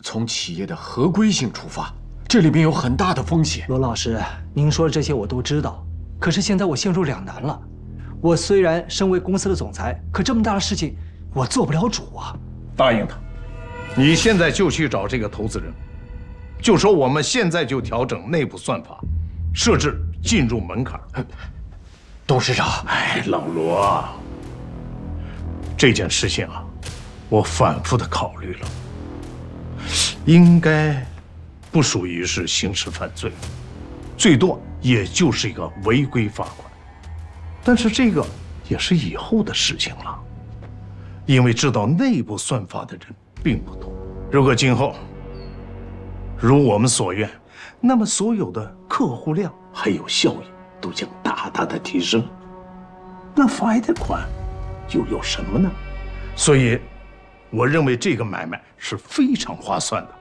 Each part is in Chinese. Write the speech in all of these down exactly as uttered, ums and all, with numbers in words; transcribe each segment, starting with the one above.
从企业的合规性出发，这里边有很大的风险。 罗老师，您说的这些我都知道，可是现在我陷入两难了。我虽然身为公司的总裁，可这么大的事情，我做不了主啊。 答应他，你现在就去找这个投资人，就说我们现在就调整内部算法，设置进入门槛。 董事长， 哎，老罗，这件事情啊，我反复的考虑了，应该不属于是刑事犯罪，最多也就是一个违规罚款。但是这个也是以后的事情了，因为知道内部算法的人并不多。如果今后如我们所愿，那么所有的客户量还有效益都将大大的提升，那罚一点款又有什么呢？所以，我认为这个买卖是非常划算的。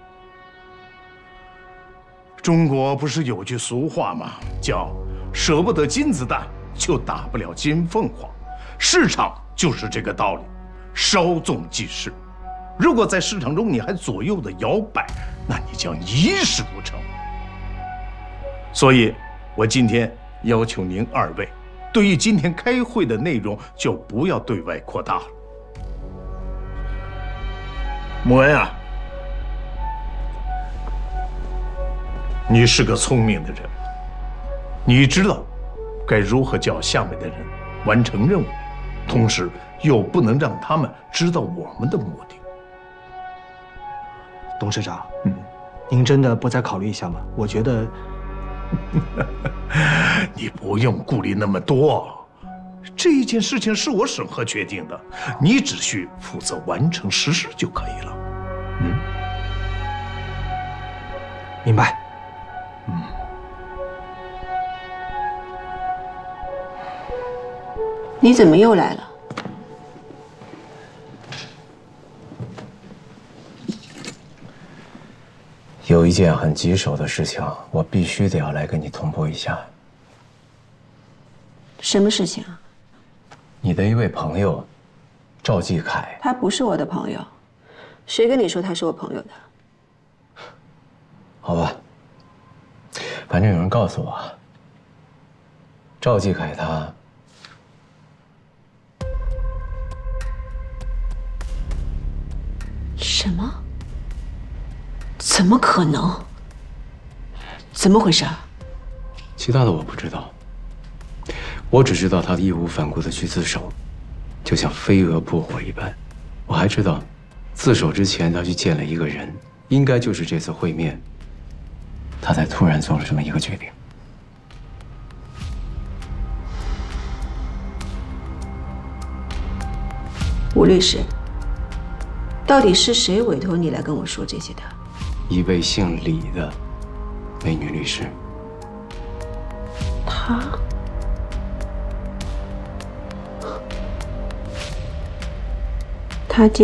中国不是有句俗话吗？叫“舍不得金子蛋，就打不了金凤凰”。市场就是这个道理，稍纵即逝。如果在市场中你还左右的摇摆，那你将一事无成。所以，我今天要求您二位，对于今天开会的内容就不要对外扩大了。穆恩啊，你是个聪明的人，你知道该如何叫下面的人完成任务，同时又不能让他们知道我们的目的。 董事长，嗯，您真的不再考虑一下吗？我觉得， 你不用顾虑那么多，这件事情是我审核决定的，你只需负责完成实施就可以了。嗯， 明白。 嗯， 你怎么又来了？ 有一件很棘手的事情，我必须得要来跟你通报一下。 什么事情啊？ 你的一位朋友，赵继凯。 他不是我的朋友，谁跟你说他是我朋友的？ 好吧，反正有人告诉我，赵继凯他…… 什么？怎么可能？怎么回事？ 其他的我不知道，我只知道他义无反顾地去自首，就像飞蛾扑火一般。我还知道，自首之前他去见了一个人，应该就是这次会面，他才突然做了这么一个决定。 吴律师，到底是谁委托你来跟我说这些的？ 一位姓李的美女律师。 她？她接。